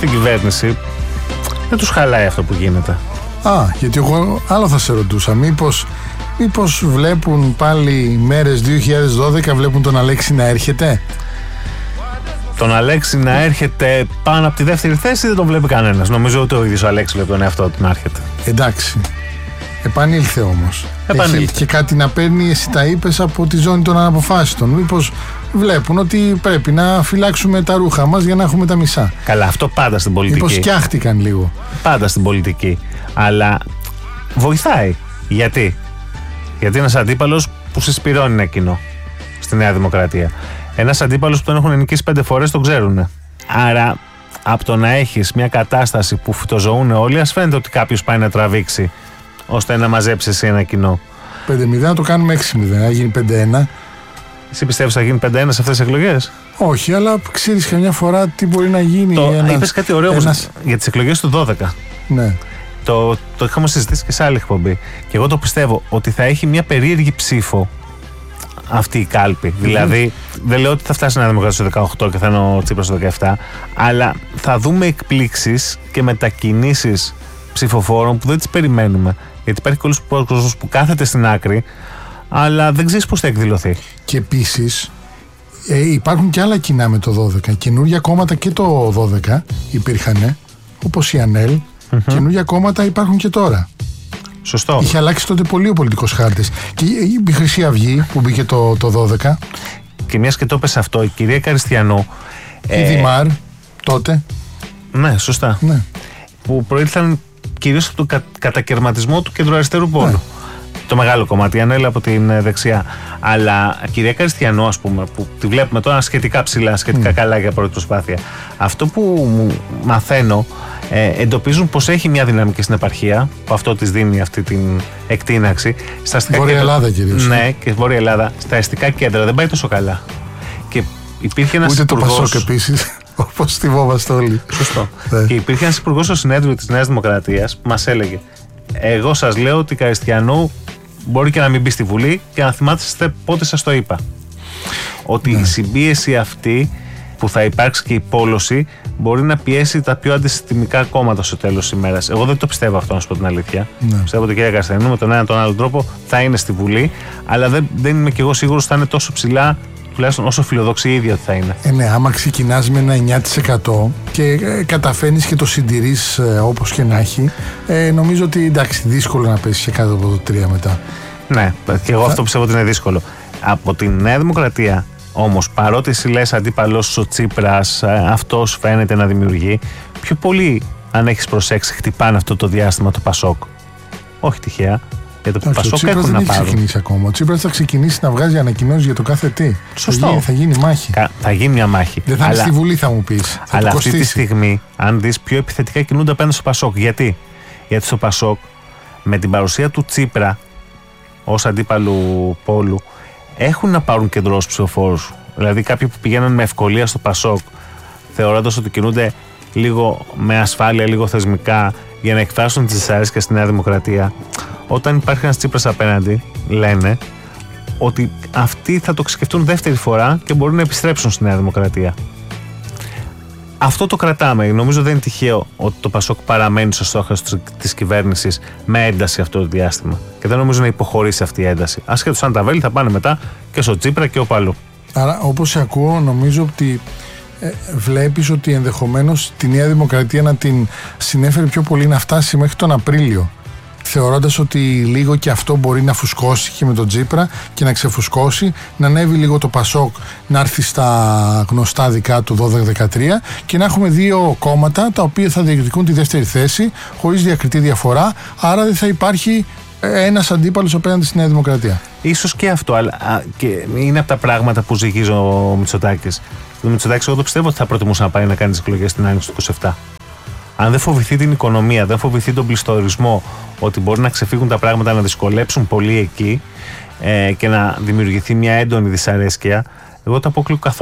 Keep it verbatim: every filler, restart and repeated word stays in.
στην κυβέρνηση δεν τους χαλάει αυτό που γίνεται. Α, γιατί εγώ άλλο θα σε ρωτούσα. Μήπως, μήπως βλέπουν πάλι μέρες δύο χιλιάδες δώδεκα, βλέπουν τον Αλέξη να έρχεται. Τον Αλέξη να έρχεται πάνω από τη δεύτερη θέση δεν τον βλέπει κανένας. Νομίζω ότι ο ίδιος ο Αλέξης βλέπει τον εαυτό του να έρχεται. Εντάξει. Επανήλθε όμως. Επανήλθε. Έχει και κάτι να παίρνει, εσύ τα είπες, από τη ζώνη των αναποφάσιστων. Μήπως βλέπουν ότι πρέπει να φυλάξουμε τα ρούχα μας για να έχουμε τα μισά. Καλά, αυτό πάντα στην πολιτική. Μήπως φτιάχτηκαν λίγο. Πάντα στην πολιτική. Αλλά βοηθάει. Γιατί? Γιατί ένας αντίπαλος που συσπηρώνει ένα κοινό στη Νέα Δημοκρατία. Ένας αντίπαλος που τον έχουν νικήσει πέντε φορές τον ξέρουν. Άρα, από το να έχεις μια κατάσταση που φυτοζωούν όλοι, ας φαίνεται ότι κάποιος πάει να τραβήξει ώστε να μαζέψει εσύ ένα κοινό. πέντε μηδέν να το κάνουμε έξι μηδέν, να γίνει πέντε ένα. Εσύ πιστεύεις θα γίνει πέντε ένα σε αυτές τις εκλογές? Όχι, αλλά ξέρεις καμιά φορά τι μπορεί να γίνει. Το, ένας, είπες κάτι ωραίο ένας... για τις εκλογές του δώδεκα. Ναι. Το, το είχαμε συζητήσει και σε άλλη εκπομπή. Και εγώ το πιστεύω ότι θα έχει μια περίεργη ψήφο αυτή η κάλπη. Mm. Δηλαδή, δεν λέω ότι θα φτάσει να Δημοκρατία στο δεκαοκτώ και θα είναι ο Τσίπρας στο δεκαεπτά, αλλά θα δούμε εκπλήξεις και μετακινήσεις ψηφοφόρων που δεν τις περιμένουμε. Γιατί υπάρχει πολλοί κόσμος που κάθεται στην άκρη, αλλά δεν ξέρεις πώς θα εκδηλωθεί. Και επίσης, ε, υπάρχουν και άλλα κοινά με το δώδεκα. Καινούργια κόμματα και το δώδεκα υπήρχαν, όπως η ΑΝΕΛ. Mm-hmm. Καινούργια κόμματα υπάρχουν και τώρα. Σωστό. Είχε αλλάξει τότε πολύ ο πολιτικός χάρτης. Και η Χρυσή Αυγή που μπήκε το, το δώδεκα. Και μιας και το έπεσε αυτό, η κυρία Καριστιανού. Η ε... Δημάρ τότε. Ναι, σωστά. Ναι. Που προήλθαν κυρίως από τον κα, κατακαιρματισμό του κεντροαριστερού πόλου. Ναι. Το μεγάλο κομμάτι, η ΑΝΕΛ από την δεξιά. Αλλά η κυρία Καριστιανού, ας πούμε, που τη βλέπουμε τώρα σχετικά ψηλά, σχετικά mm. καλά για πρώτη προσπάθεια. Αυτό που μαθαίνω, ε, εντοπίζουν πως έχει μια δυναμική στην επαρχία, που αυτό της δίνει αυτή την εκτείναξη. Στα αστικά Βόρεια κέντρα, Ελλάδα κυρίως. Ναι, και Βόρεια Ελλάδα. Στα αστικά κέντρα δεν πάει τόσο καλά. Και υπήρχε ένας Ούτε υπουργός... το Πασόκ επίσης, όπως θυμόμαστε όλοι. Σωστό. Και υπήρχε ένας υπουργός στο συνέδριο της Νέας Δημοκρατίας που μας έλεγε: εγώ σας λέω ότι η Καριστιανού μπορεί και να μην μπει στη Βουλή και να θυμάστε πότε σας το είπα. Ότι ναι. η συμπίεση αυτή που θα υπάρξει και η πόλωση μπορεί να πιέσει τα πιο αντισυστημικά κόμματα στο τέλος της ημέρας. Εγώ δεν το πιστεύω αυτό, να σου πω την αλήθεια. Ναι. Πιστεύω ότι η κυρία Καριστιανού με τον ένα τον άλλο τρόπο θα είναι στη Βουλή, αλλά δεν, δεν είμαι κι εγώ σίγουρος ότι θα είναι τόσο ψηλά, τουλάχιστον όσο φιλοδοξεί η ίδια ότι θα είναι. Ε, ναι, άμα ξεκινάς με ένα εννιά τοις εκατό και ε, καταφέρνεις και το συντηρείς ε, όπως και να έχει, ε, νομίζω ότι εντάξει, δύσκολο να πέσει και κάτω από το τρία μετά. Ναι, και εγώ αυτό πιστεύω ότι είναι δύσκολο. Από τη Νέα Δημοκρατία όμως, παρότι εσύ λες αντίπαλος ο Τσίπρας, αυτός φαίνεται να δημιουργεί, πιο πολύ, αν έχεις προσέξει, χτυπάνε αυτό το διάστημα το Πασόκ. Όχι τυχαία. Για το Άξι, Πασόκ ο Τσίπρας έχουν δεν να έχει πάρουν. ξεκινήσει ακόμα. Ο Τσίπρας θα ξεκινήσει να βγάζει ανακοινώσεις για το κάθε τι. Σωστό. Θα γίνει, θα γίνει μάχη. Κα, θα γίνει μια μάχη. Δεν θα αλλά, είναι στη Βουλή, θα μου πεις. Θα αλλά το αυτή τη στιγμή, αν δεις, πιο επιθετικά κινούνται απέναντι στο Πασόκ. Γιατί? Γιατί στο Πασόκ, με την παρουσία του Τσίπρα ως αντίπαλου πόλου, έχουν να πάρουν κεντρός ψηφοφόρους. Δηλαδή, κάποιοι που πηγαίνουν με ευκολία στο Πασόκ, θεωρώντας ότι κινούνται λίγο με ασφάλεια, λίγο θεσμικά, για να εκφράσουν τις δυσαρέσκειες στη Νέα Δημοκρατία, όταν υπάρχει ένας Τσίπρας απέναντι, λένε ότι αυτοί θα το σκεφτούν δεύτερη φορά και μπορούν να επιστρέψουν στη Νέα Δημοκρατία. Αυτό το κρατάμε. Νομίζω δεν είναι τυχαίο ότι το Πασόκ παραμένει στο στόχος της κυβέρνησης με ένταση αυτό το διάστημα. Και δεν νομίζω να υποχωρήσει αυτή η ένταση. Ασχέτως αν τα βέλη θα πάνε μετά και στο Τσίπρα και όπου αλλού. Άρα, όπως σε ακούω, νομίζω ότι ε, βλέπεις ότι ενδεχομένως τη Νέα Δημοκρατία να την συνέφερε πιο πολύ να φτάσει μέχρι τον Απρίλιο. Θεωρώντας ότι λίγο και αυτό μπορεί να φουσκώσει και με τον Τσίπρα και να ξεφουσκώσει, να ανέβει λίγο το Πασόκ, να έρθει στα γνωστά δικά του δώδεκα δεκατρία και να έχουμε δύο κόμματα τα οποία θα διεκδικούν τη δεύτερη θέση χωρίς διακριτή διαφορά, άρα δεν θα υπάρχει ένας αντίπαλος απέναντι στη Νέα Δημοκρατία. Ίσως και αυτό, αλλά α, και είναι από τα πράγματα που ζυγίζει ο Μητσοτάκης. Ο Μητσοτάκης, εγώ το πιστεύω ότι θα προτιμούσε να πάει να κάνει τις εκλογές στην άνοιξη του είκοσι επτά. Αν δεν φοβηθεί την οικονομία, δεν φοβηθεί τον πληστορισμό, ότι μπορεί να ξεφύγουν τα πράγματα, να δυσκολέψουν πολύ εκεί ε, και να δημιουργηθεί μια έντονη δυσαρέσκεια, εγώ το αποκλείω καθόλου.